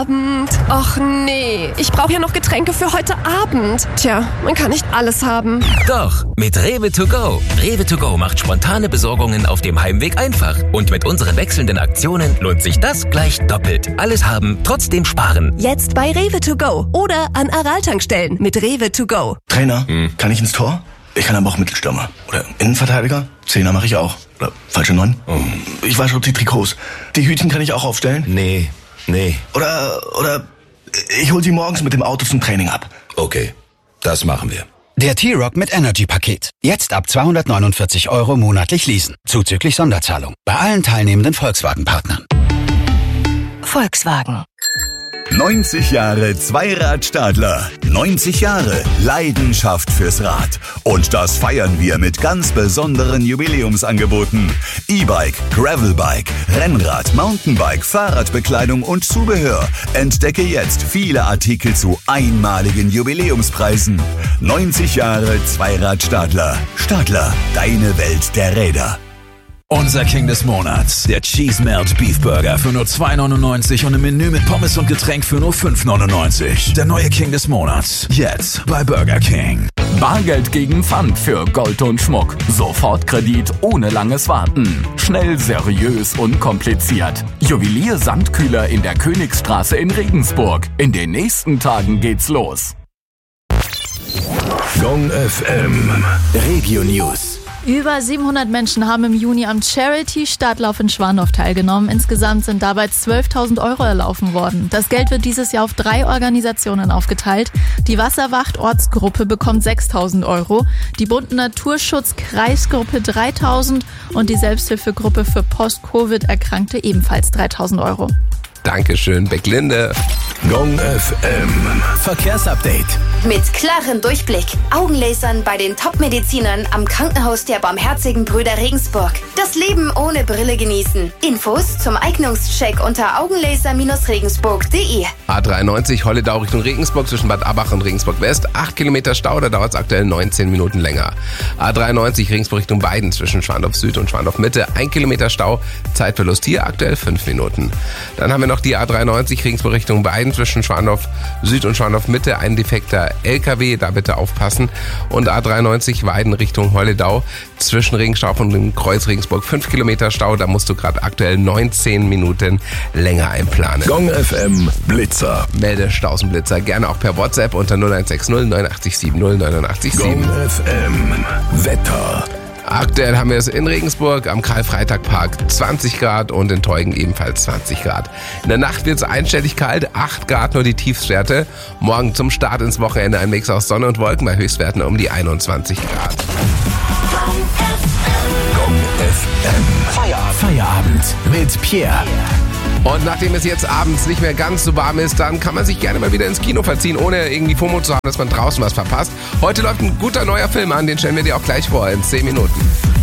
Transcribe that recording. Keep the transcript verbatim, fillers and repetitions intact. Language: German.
Abend. Och nee, ich brauche ja noch Getränke für heute Abend. Tja, man kann nicht alles haben. Doch, mit Rewe to go. Rewe to go macht spontane Besorgungen auf dem Heimweg einfach. Und mit unseren wechselnden Aktionen lohnt sich das gleich doppelt. Alles haben, trotzdem sparen. Jetzt bei Rewe to go oder an Aral-Tankstellen mit Rewe to go. Trainer, hm. kann ich ins Tor? Ich kann aber auch Mittelstürmer. Oder Innenverteidiger? Zehner mache ich auch. Oder falsche Neun? Oh. Ich wasche auch die Trikots. Die Hütchen kann ich auch aufstellen? Nee, nee. Oder, oder ich hol sie morgens mit dem Auto zum Training ab. Okay, das machen wir. Der T-Rock mit Energy-Paket. Jetzt ab zweihundertneunundvierzig Euro monatlich leasen. Zuzüglich Sonderzahlung. Bei allen teilnehmenden Volkswagen-Partnern. Volkswagen. neunzig Jahre Zweiradstadler. neunzig Jahre Leidenschaft fürs Rad. Und das feiern wir mit ganz besonderen Jubiläumsangeboten. E-Bike, Gravelbike, Rennrad, Mountainbike, Fahrradbekleidung und Zubehör. Entdecke jetzt viele Artikel zu einmaligen Jubiläumspreisen. neunzig Jahre Zweiradstadler. Stadler, deine Welt der Räder. Unser King des Monats, der Cheese Melt Beef Burger für nur zwei neunundneunzig und ein Menü mit Pommes und Getränk für nur fünf neunundneunzig. Der neue King des Monats, jetzt bei Burger King. Bargeld gegen Pfand für Gold und Schmuck. Sofortkredit ohne langes Warten. Schnell, seriös, unkompliziert. Juwelier Sandkühler in der Königstraße in Regensburg. In den nächsten Tagen geht's los. Gong F M Regio News. Über siebenhundert Menschen haben im Juni am Charity-Stadtlauf in Schwandorf teilgenommen. Insgesamt sind dabei zwölftausend Euro erlaufen worden. Das Geld wird dieses Jahr auf drei Organisationen aufgeteilt. Die Wasserwacht-Ortsgruppe bekommt sechstausend Euro, die Bund Naturschutz-Kreisgruppe dreitausend und die Selbsthilfegruppe für Post-Covid-Erkrankte ebenfalls dreitausend Euro. Dankeschön, Becklinde. Gong F M Verkehrsupdate. Mit klarem Durchblick. Augenlasern bei den Top-Medizinern am Krankenhaus der Barmherzigen Brüder Regensburg. Das Leben ohne Brille genießen. Infos zum Eignungscheck unter augenlaser regensburg punkt de. A dreiundneunzig Holledau Richtung Regensburg zwischen Bad Abach und Regensburg West. acht Kilometer Stau, da dauert es aktuell neunzehn Minuten länger. A dreiundneunzig Regensburg Richtung Weiden zwischen Schwandorf Süd und Schwandorf Mitte. ein Kilometer Stau, Zeitverlust hier aktuell fünf Minuten. Dann haben wir noch die A dreiundneunzig Regensburg Richtung Weiden zwischen Schwandorf Süd und Schwandorf Mitte. Ein defekter L K W, da bitte aufpassen. Und A dreiundneunzig Weiden Richtung Holledau zwischen Regenstaub und dem Kreuz Regensburg fünf Kilometer Stau. Da musst du gerade aktuell neunzehn Minuten länger einplanen. Gong F M Blitzer. Melde Stausenblitzer gerne auch per WhatsApp unter null eins sechs null neun acht sieben null neun acht sieben. Gong F M Wetter. Aktuell haben wir es in Regensburg am Karl-Freitag-Park zwanzig Grad und in Teugen ebenfalls zwanzig Grad. In der Nacht wird es einstellig kalt, acht Grad nur die Tiefstwerte. Morgen zum Start ins Wochenende ein Mix aus Sonne und Wolken bei Höchstwerten um die einundzwanzig Grad. Gong F M Feierabend. Feierabend mit Pierre. Und nachdem es jetzt abends nicht mehr ganz so warm ist, dann kann man sich gerne mal wieder ins Kino verziehen, ohne irgendwie FOMO zu haben, dass man draußen was verpasst. Heute läuft ein guter neuer Film an, den stellen wir dir auch gleich vor in zehn Minuten.